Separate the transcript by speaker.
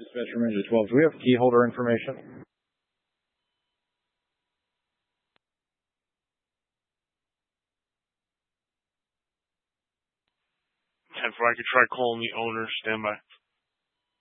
Speaker 1: Dispatcher Manager 12, do we have key holder information?
Speaker 2: I could try calling the owner. Stand by.